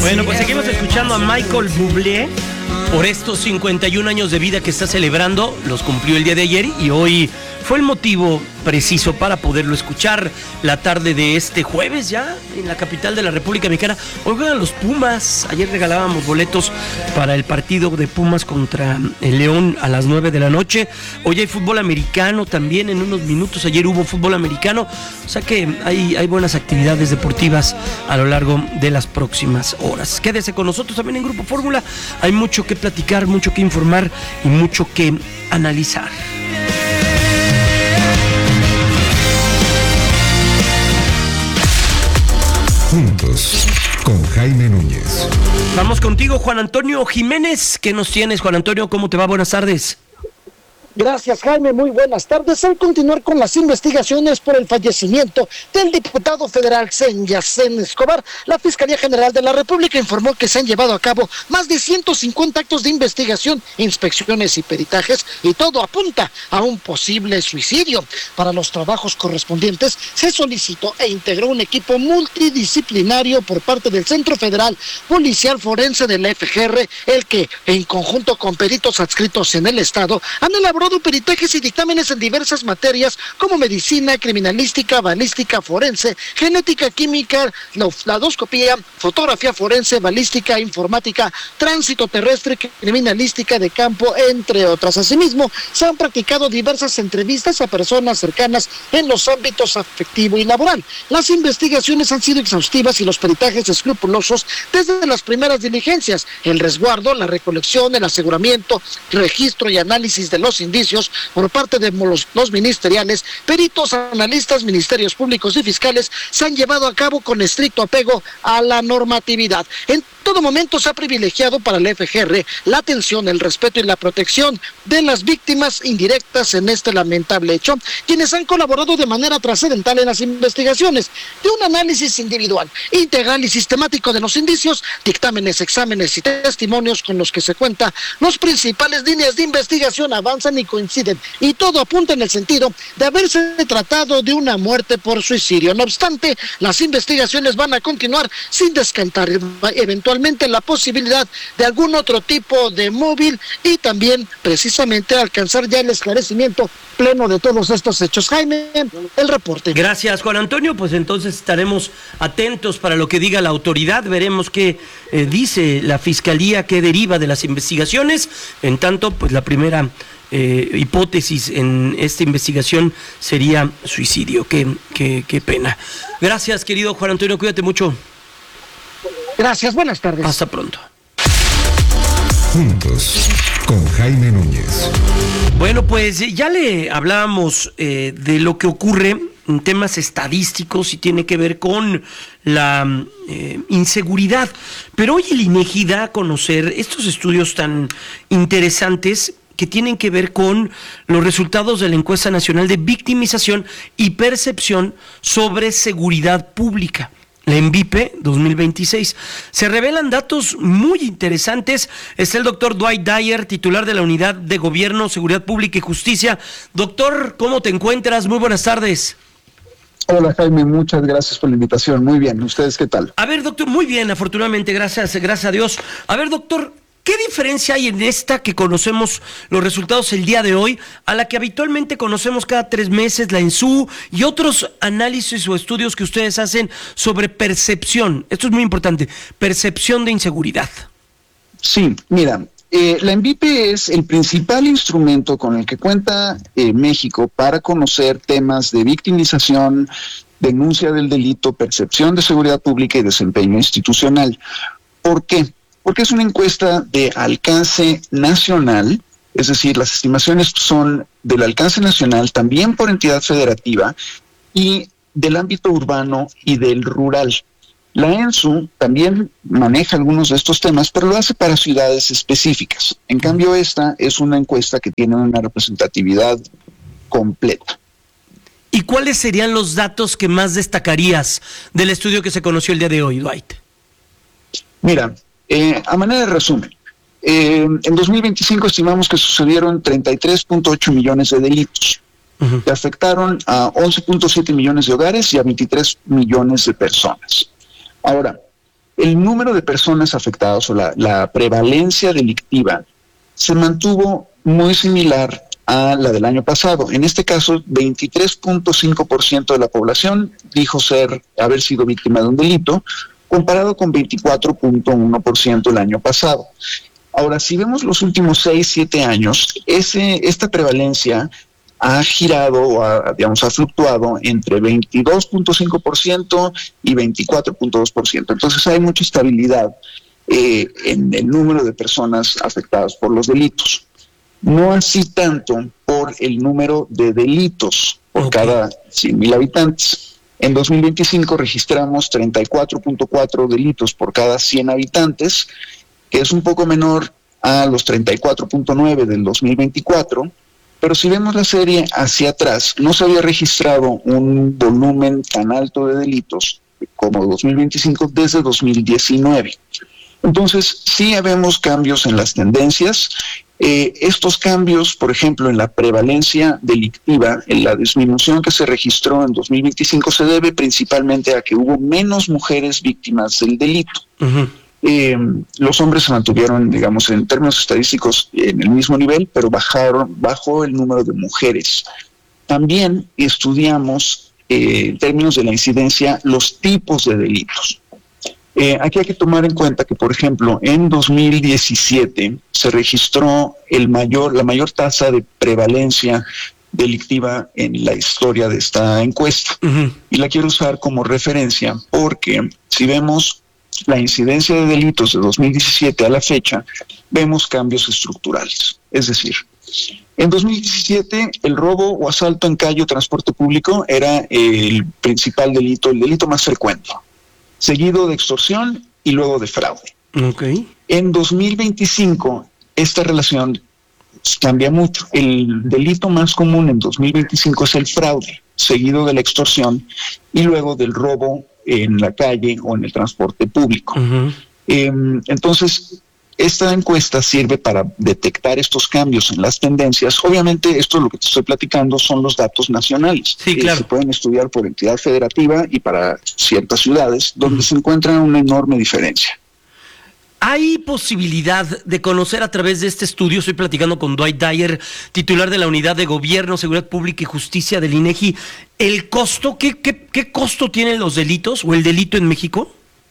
Bueno, pues seguimos escuchando a Michael Bublé por estos 51 años de vida que está celebrando. Los cumplió el día de ayer y hoy fue el motivo preciso para poderlo escuchar la tarde de este jueves ya en la capital de la República Mexicana. Hoy juegan los Pumas. Ayer regalábamos boletos para el partido de Pumas contra el León a las 9 de la noche. Hoy hay fútbol americano también en unos minutos. Ayer hubo fútbol americano. O sea que hay buenas actividades deportivas a lo largo de las próximas horas. Quédese con nosotros también en Grupo Fórmula. Hay mucho que platicar, mucho que informar y mucho que analizar. Juntos, con Jaime Núñez. Vamos contigo, Juan Antonio Jiménez. ¿Qué nos tienes, Juan Antonio? ¿Cómo te va? Buenas tardes. Gracias, Jaime. Muy buenas tardes. Al continuar con las investigaciones por el fallecimiento del diputado federal Yacén Escobar, la Fiscalía General de la República informó que se han llevado a cabo más de 150 actos de investigación, inspecciones y peritajes, y todo apunta a un posible suicidio. Para los trabajos correspondientes, se solicitó e integró un equipo multidisciplinario por parte del Centro Federal Policial Forense de la FGR, el que, en conjunto con peritos adscritos en el Estado, han elaborado peritajes y dictámenes en diversas materias como medicina, criminalística, balística forense, genética química, ladoscopía, fotografía forense, balística, informática, tránsito terrestre, criminalística de campo, entre otras. Asimismo, se han practicado diversas entrevistas a personas cercanas en los ámbitos afectivo y laboral. Las investigaciones han sido exhaustivas y los peritajes escrupulosos desde las primeras diligencias, el resguardo, la recolección, el aseguramiento, registro y análisis de los indicios por parte de los ministeriales, peritos, analistas, ministerios públicos y fiscales se han llevado a cabo con estricto apego a la normatividad. En todo momento se ha privilegiado para la FGR la atención, el respeto y la protección de las víctimas indirectas en este lamentable hecho, quienes han colaborado de manera trascendental en las investigaciones, de un análisis individual, integral y sistemático de los indicios, dictámenes, exámenes y testimonios con los que se cuenta. Las principales líneas de investigación avanzan y coinciden, y todo apunta en el sentido de haberse tratado de una muerte por suicidio. No obstante, las investigaciones van a continuar sin descartar eventualmente la posibilidad de algún otro tipo de móvil y también precisamente alcanzar ya el esclarecimiento pleno de todos estos hechos. Jaime, el reporte. Gracias, Juan Antonio. Pues entonces estaremos atentos para lo que diga la autoridad. Veremos qué dice la Fiscalía, qué deriva de las investigaciones. En tanto, pues la primera hipótesis en esta investigación sería suicidio. Qué pena. Gracias, querido Juan Antonio. Cuídate mucho. Gracias, buenas tardes. Hasta pronto. Juntos, con Jaime Núñez. Bueno, pues ya le hablábamos de lo que ocurre en temas estadísticos y tiene que ver con la inseguridad. Pero hoy el INEGI da a conocer estos estudios tan interesantes que tienen que ver con los resultados de la encuesta nacional de victimización y percepción sobre seguridad pública, la ENVIPE 2026. Se revelan datos muy interesantes. Está el doctor Dwight Dyer, titular de la Unidad de Gobierno, Seguridad Pública y Justicia. Doctor, ¿cómo te encuentras? Muy buenas tardes. Hola, Jaime, muchas gracias por la invitación. Muy bien, ¿ustedes qué tal? A ver, doctor, muy bien, afortunadamente, gracias a Dios. A ver, doctor, ¿qué diferencia hay en esta que conocemos los resultados el día de hoy a la que habitualmente conocemos cada 3 meses, la ENSU y otros análisis o estudios que ustedes hacen sobre percepción? Esto es muy importante, percepción de inseguridad. Sí, mira, la ENVIPE es el principal instrumento con el que cuenta México para conocer temas de victimización, denuncia del delito, percepción de seguridad pública y desempeño institucional. ¿Por qué? Porque es una encuesta de alcance nacional, es decir, las estimaciones son del alcance nacional, también por entidad federativa, y del ámbito urbano y del rural. La ENSU también maneja algunos de estos temas, pero lo hace para ciudades específicas. En cambio, esta es una encuesta que tiene una representatividad completa. ¿Y cuáles serían los datos que más destacarías del estudio que se conoció el día de hoy, Dwight? Mira, a manera de resumen, en 2025 estimamos que sucedieron 33.8 millones de delitos, que afectaron a 11.7 millones de hogares y a 23 millones de personas. Ahora, el número de personas afectadas o la prevalencia delictiva se mantuvo muy similar a la del año pasado. En este caso, 23.5% de la población dijo haber sido víctima de un delito, comparado con 24.1% el año pasado. Ahora, si vemos los últimos 6-7 años, esta prevalencia ha girado o ha fluctuado entre 22.5% y 24.2%. Entonces hay mucha estabilidad en el número de personas afectadas por los delitos. No así tanto por el número de delitos por cada 100,000 habitantes. En 2025 registramos 34.4 delitos por cada 100 habitantes, que es un poco menor a los 34.9 del 2024, pero si vemos la serie hacia atrás, no se había registrado un volumen tan alto de delitos como 2025 desde 2019. Entonces, sí vemos cambios en las tendencias. Estos cambios, por ejemplo, en la prevalencia delictiva, en la disminución que se registró en 2025, se debe principalmente a que hubo menos mujeres víctimas del delito. Uh-huh. Los hombres se mantuvieron, digamos, en términos estadísticos en el mismo nivel, pero bajó el número de mujeres. También estudiamos, en términos de la incidencia, los tipos de delitos. Aquí hay que tomar en cuenta que, por ejemplo, en 2017 se registró la mayor tasa de prevalencia delictiva en la historia de esta encuesta. Uh-huh. Y la quiero usar como referencia porque si vemos la incidencia de delitos de 2017 a la fecha, vemos cambios estructurales. Es decir, en 2017 el robo o asalto en calle o transporte público era el principal delito, el delito más frecuente, seguido de extorsión y luego de fraude. Okay. En 2025 esta relación cambia mucho. El delito más común en 2025 es el fraude, seguido de la extorsión y luego del robo en la calle o en el transporte público. Uh-huh. Entonces, esta encuesta sirve para detectar estos cambios en las tendencias. Obviamente, esto lo que te estoy platicando son los datos nacionales. Sí, claro. Se pueden estudiar por entidad federativa y para ciertas ciudades donde se encuentra una enorme diferencia. ¿Hay posibilidad de conocer a través de este estudio? Estoy platicando con Dwight Dyer, titular de la Unidad de Gobierno, Seguridad Pública y Justicia del INEGI. ¿El costo? ¿Qué costo tienen los delitos o el delito en México?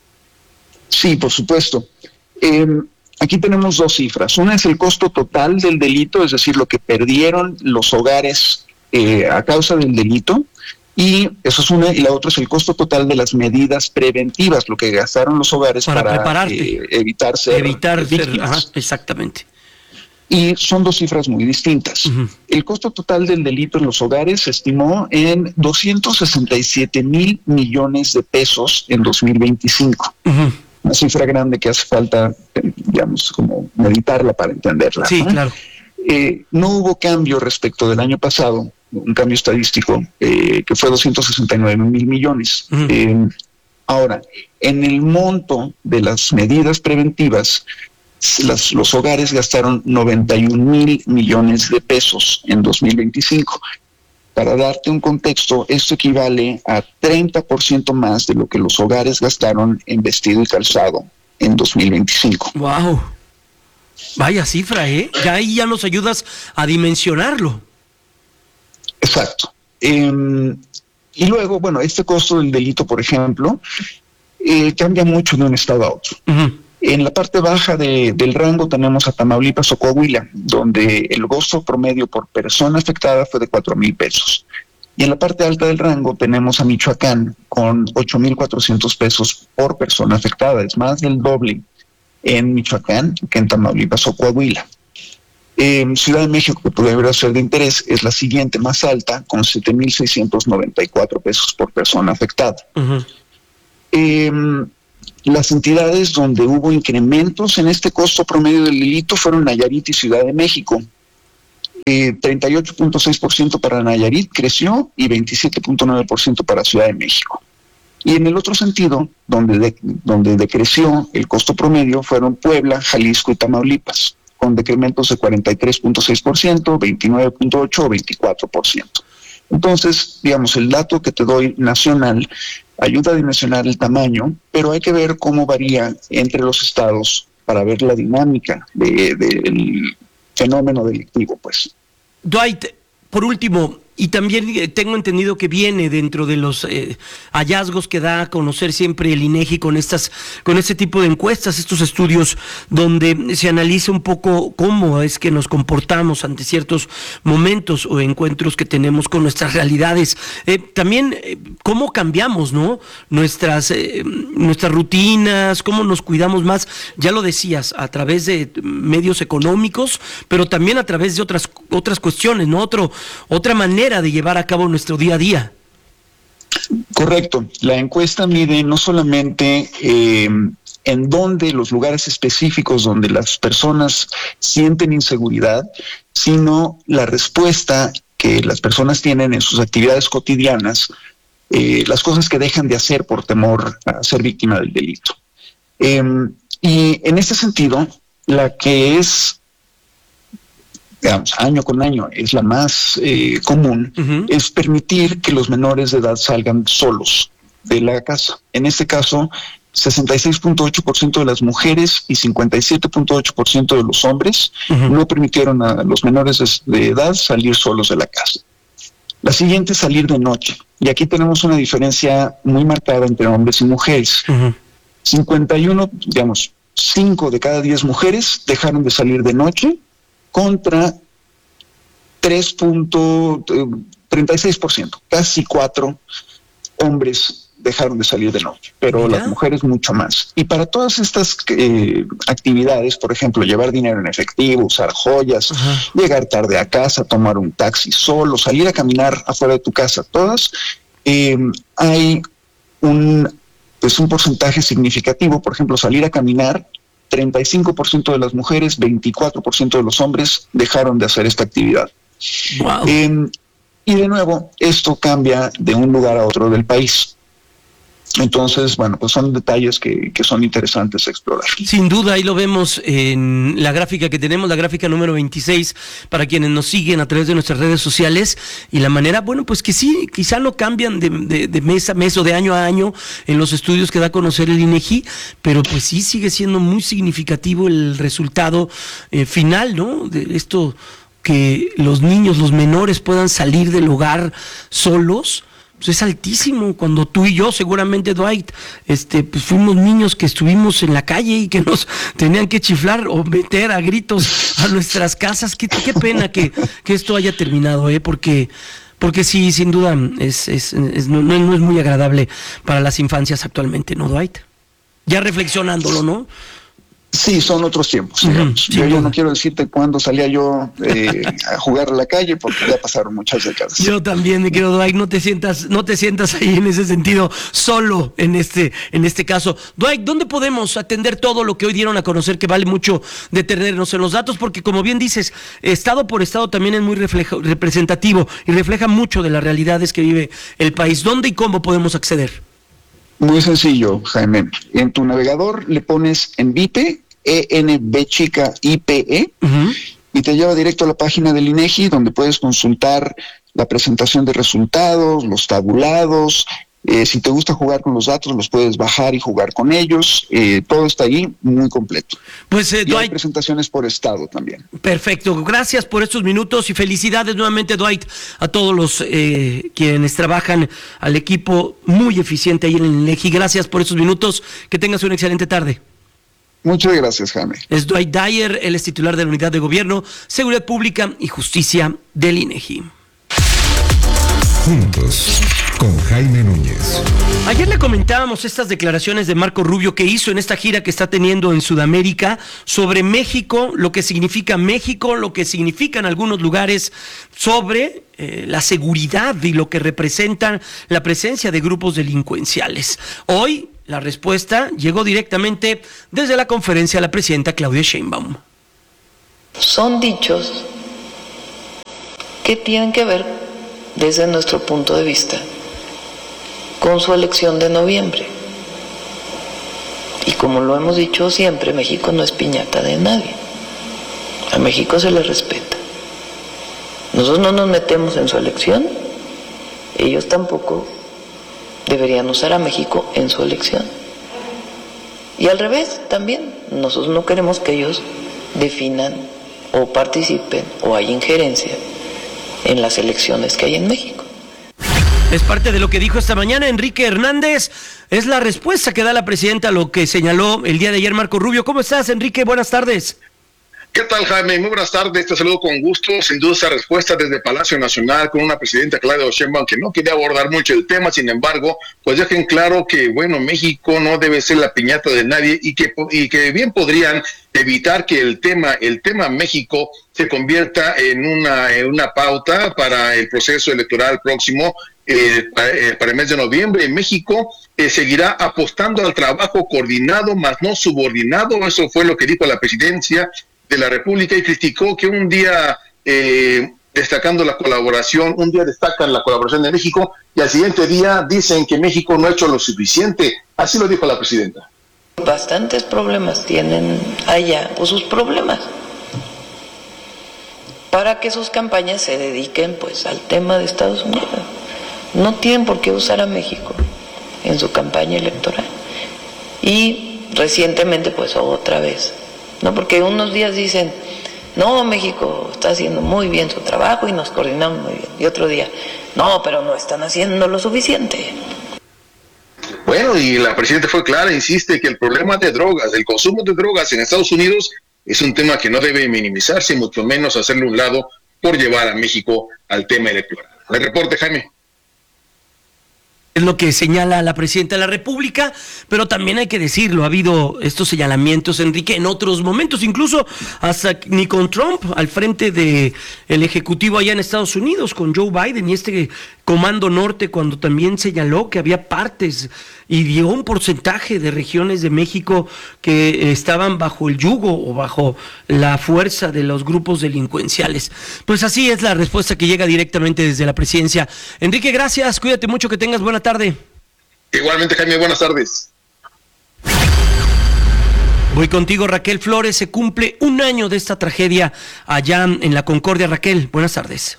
Sí, por supuesto. Aquí tenemos dos cifras. Una es el costo total del delito, es decir, lo que perdieron los hogares a causa del delito. Y eso es una, y la otra es el costo total de las medidas preventivas, lo que gastaron los hogares para evitar ser víctimas. Exactamente. Y son dos cifras muy distintas. Uh-huh. El costo total del delito en los hogares se estimó en 267,000 millones de pesos en 2025. Uh-huh. Una cifra grande que hace falta, digamos, como meditarla para entenderla. Sí, claro. No hubo cambio respecto del año pasado, un cambio estadístico que fue 269,000 millones. Uh-huh. Ahora, en el monto de las medidas preventivas, los hogares gastaron 91,000 millones de pesos en 2025. Para darte un contexto, esto equivale a 30% más de lo que los hogares gastaron en vestido y calzado en 2025. ¡Wow! Vaya cifra, ¿eh? Ya ahí ya nos ayudas a dimensionarlo. Exacto. Y luego, bueno, este costo del delito, por ejemplo, cambia mucho de un estado a otro. Uh-huh. En la parte baja del rango tenemos a Tamaulipas o Coahuila, donde el costo promedio por persona afectada fue de 4,000 pesos. Y en la parte alta del rango tenemos a Michoacán con 8,400 pesos por persona afectada. Es más del doble en Michoacán que en Tamaulipas o Coahuila. Ciudad de México, que pudiera ser de interés, es la siguiente más alta, con 7,694 pesos por persona afectada. Uh-huh. Las entidades donde hubo incrementos en este costo promedio del delito fueron Nayarit y Ciudad de México. 38.6% para Nayarit creció y 27.9% para Ciudad de México. Y en el otro sentido, donde decreció el costo promedio, fueron Puebla, Jalisco y Tamaulipas, con decrementos de 43.6%, 29.8% o 24%. Entonces, digamos, el dato que te doy nacional ayuda a dimensionar el tamaño, pero hay que ver cómo varía entre los estados para ver la dinámica del fenómeno delictivo, pues. Dwight, por último, y también tengo entendido que viene dentro de los hallazgos que da a conocer siempre el INEGI con este tipo de encuestas, estos estudios donde se analiza un poco cómo es que nos comportamos ante ciertos momentos o encuentros que tenemos con nuestras realidades. También cómo cambiamos, ¿no? Nuestras rutinas, cómo nos cuidamos más, ya lo decías, a través de medios económicos, pero también a través de otras cuestiones, ¿no? Otra manera de llevar a cabo nuestro día a día. Correcto. La encuesta mide no solamente en dónde, los lugares específicos donde las personas sienten inseguridad, sino la respuesta que las personas tienen en sus actividades cotidianas, las cosas que dejan de hacer por temor a ser víctima del delito. Y en este sentido, la que es, digamos, año con año, es la más común, es permitir que los menores de edad salgan solos de la casa. En este caso, 66.8% de las mujeres y 57.8% de los hombres no permitieron a los menores de edad salir solos de la casa. La siguiente es salir de noche. Y aquí tenemos una diferencia muy marcada entre hombres y mujeres. 51, digamos, 5 de cada 10 mujeres dejaron de salir de noche, contra 3.36%, casi 4 hombres dejaron de salir de noche, pero las mujeres mucho más. Y para todas estas actividades, por ejemplo, llevar dinero en efectivo, usar joyas, llegar tarde a casa, tomar un taxi solo, salir a caminar afuera de tu casa, todas, hay un porcentaje significativo. Por ejemplo, salir a caminar, 35% de las mujeres, 24% de los hombres dejaron de hacer esta actividad. Wow. Y de nuevo, esto cambia de un lugar a otro del país. Entonces, bueno, pues son detalles que son interesantes explorar. Sin duda, ahí lo vemos en la gráfica que tenemos, la gráfica número 26, para quienes nos siguen a través de nuestras redes sociales, y la manera, bueno, pues que sí, quizá no cambian de mes a mes o de año a año en los estudios que da a conocer el INEGI, pero pues sí sigue siendo muy significativo el resultado final, ¿no? De esto, que los niños, los menores puedan salir del hogar solos. Pues es altísimo. Cuando tú y yo, seguramente, Dwight, pues fuimos niños que estuvimos en la calle y que nos tenían que chiflar o meter a gritos a nuestras casas. Qué pena que esto haya terminado, porque sí, sin duda, no es muy agradable para las infancias actualmente, ¿no, Dwight? Ya reflexionándolo, ¿no? Sí, son otros tiempos. Yo no quiero decirte cuándo salía yo a jugar a la calle, porque ya pasaron muchas décadas. Yo también, mi querido Dwight, no te sientas ahí en ese sentido solo en este caso. Dwight, ¿dónde podemos atender todo lo que hoy dieron a conocer, que vale mucho detenernos en los datos? Porque, como bien dices, estado por estado también es muy representativo y refleja mucho de las realidades que vive el país. ¿Dónde y cómo podemos acceder? Muy sencillo, Jaime. En tu navegador le pones ENVIPE, ENB chica IPE, y te lleva directo a la página del INEGI, donde puedes consultar la presentación de resultados, los tabulados. Si te gusta jugar con los datos, los puedes bajar y jugar con ellos. Todo está ahí, muy completo. Pues, y Dwight, hay presentaciones por estado también. Perfecto, gracias por estos minutos y felicidades nuevamente, Dwight, a todos los quienes trabajan, al equipo muy eficiente ahí en el INEGI. Gracias por estos minutos, que tengas una excelente tarde. Muchas gracias, Jaime. Es Dwight Dyer, él es titular de la Unidad de Gobierno, Seguridad Pública y Justicia del INEGI. Juntos, con Jaime Núñez. Ayer le comentábamos estas declaraciones de Marco Rubio que hizo en esta gira que está teniendo en Sudamérica sobre México, lo que significa México, lo que significan algunos lugares, sobre la seguridad y lo que representa la presencia de grupos delincuenciales. Hoy la respuesta llegó directamente desde la conferencia de la presidenta Claudia Sheinbaum. Son dichos que tienen que ver, desde nuestro punto de vista, con su elección de noviembre. Y como lo hemos dicho siempre, México no es piñata de nadie. A México se le respeta. Nosotros no nos metemos en su elección, ellos tampoco deberían usar a México en su elección. Y al revés también, nosotros no queremos que ellos definan o participen o haya injerencia en las elecciones que hay en México. Es parte de lo que dijo esta mañana Enrique Hernández. Es la respuesta que da la presidenta a lo que señaló el día de ayer Marco Rubio. ¿Cómo estás, Enrique? Buenas tardes. ¿Qué tal, Jaime? Muy buenas tardes, te saludo con gusto. Sin duda esa respuesta desde Palacio Nacional con una presidenta, Claudia Sheinbaum, que no quería abordar mucho el tema, sin embargo, pues dejen claro que, bueno, México no debe ser la piñata de nadie y que bien podrían evitar que el tema México se convierta en una pauta para el proceso electoral próximo para el mes de noviembre. México seguirá apostando al trabajo coordinado, más no subordinado. Eso fue lo que dijo la presidencia de la República y criticó que un día destacando la colaboración, un día destacan la colaboración de México y al siguiente día dicen que México no ha hecho lo suficiente. Así lo dijo la presidenta. Bastantes problemas tienen allá, o sus problemas, para que sus campañas se dediquen pues al tema de Estados Unidos. No tienen por qué usar a México en su campaña electoral. Y recientemente pues otra vez, ¿no? Porque unos días dicen, no, México está haciendo muy bien su trabajo y nos coordinamos muy bien. Y otro día, no, pero no están haciendo lo suficiente. Bueno, y la presidenta fue clara, insiste que el problema de drogas, el consumo de drogas en Estados Unidos es un tema que no debe minimizarse, mucho menos hacerle un lado por llevar a México al tema electoral. El reporte, Jaime. Es lo que señala la presidenta de la República, pero también hay que decirlo, ha habido estos señalamientos, Enrique, en otros momentos, incluso hasta ni con Trump al frente de el Ejecutivo allá en Estados Unidos, con Joe Biden y este Comando Norte, cuando también señaló que había partes y dio un porcentaje de regiones de México que estaban bajo el yugo o bajo la fuerza de los grupos delincuenciales. Pues así es la respuesta que llega directamente desde la presidencia. Enrique, gracias, cuídate mucho, que tengas buena tarde. Igualmente, Jaime, buenas tardes. Voy contigo, Raquel Flores. Se cumple un año de esta tragedia allá en la Concordia. Raquel, buenas tardes.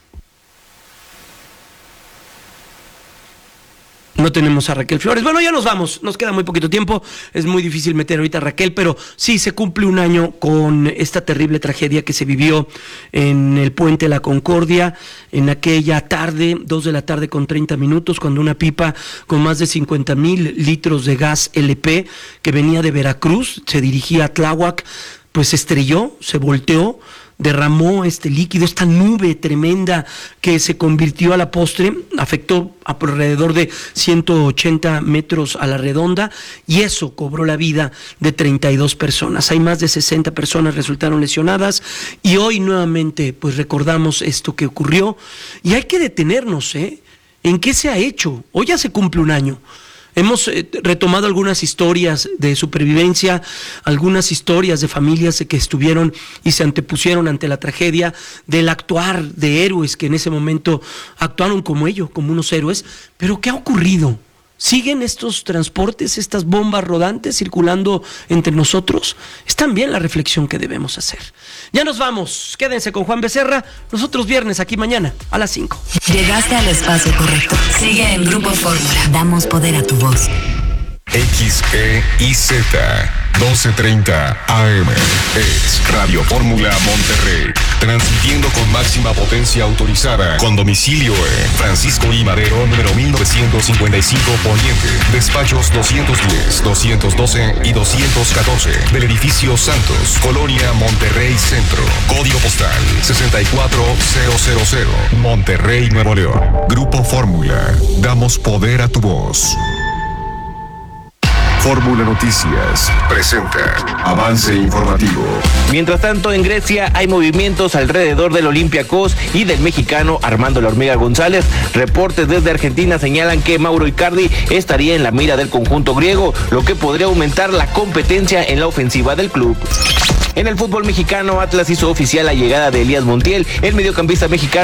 No tenemos a Raquel Flores. Bueno, ya nos vamos, nos queda muy poquito tiempo, es muy difícil meter ahorita a Raquel, pero sí se cumple un año con esta terrible tragedia que se vivió en el Puente de la Concordia, en aquella tarde, 2 de la tarde con 30 minutos, cuando una pipa con más de 50,000 litros de gas LP que venía de Veracruz, se dirigía a Tláhuac, pues se estrelló, se volteó, derramó este líquido, esta nube tremenda que se convirtió a la postre, afectó a alrededor de 180 metros a la redonda y eso cobró la vida de 32 personas. Hay más de 60 personas resultaron lesionadas y hoy nuevamente pues recordamos esto que ocurrió y hay que detenernos, ¿en qué se ha hecho? Hoy ya se cumple un año. Hemos retomado algunas historias de supervivencia, algunas historias de familias que estuvieron y se antepusieron ante la tragedia, del actuar de héroes que en ese momento actuaron como ellos, como unos héroes. Pero ¿qué ha ocurrido? ¿Siguen estos transportes, estas bombas rodantes circulando entre nosotros? Es también la reflexión que debemos hacer. Ya nos vamos, quédense con Juan Becerra, nosotros viernes aquí mañana a las 5. Llegaste al espacio correcto. Sigue en Grupo Fórmula. Damos poder a tu voz. XEIZ 1230 AM es Radio Fórmula Monterrey, transmitiendo con máxima potencia autorizada, con domicilio en Francisco I. Madero, número 1955 Poniente, despachos 210, 212 y 214 del edificio Santos, Colonia Monterrey Centro, código postal 64000, Monterrey, Nuevo León. Grupo Fórmula, damos poder a tu voz. Fórmula Noticias presenta avance informativo. Mientras tanto, en Grecia hay movimientos alrededor del Olympiacos y del mexicano Armando La Hormiga González. Reportes desde Argentina señalan que Mauro Icardi estaría en la mira del conjunto griego, lo que podría aumentar la competencia en la ofensiva del club. En el fútbol mexicano, Atlas hizo oficial la llegada de Elías Montiel, el mediocampista mexicano